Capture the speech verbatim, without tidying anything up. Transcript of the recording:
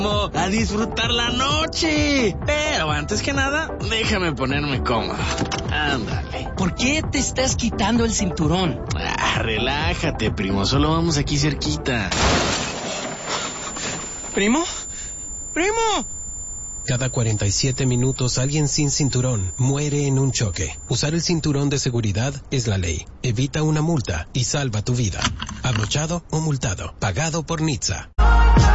a disfrutar la noche. Pero antes que nada, déjame ponerme cómodo. Ándale. ¿Por qué te estás quitando el cinturón? Ah, relájate, primo. Solo vamos aquí cerquita. ¿Primo? ¡Primo! Cada cuarenta y siete minutos alguien sin cinturón muere en un choque. Usar el cinturón de seguridad es la ley. Evita una multa y salva tu vida. Abrochado o multado. Pagado por N H T S A.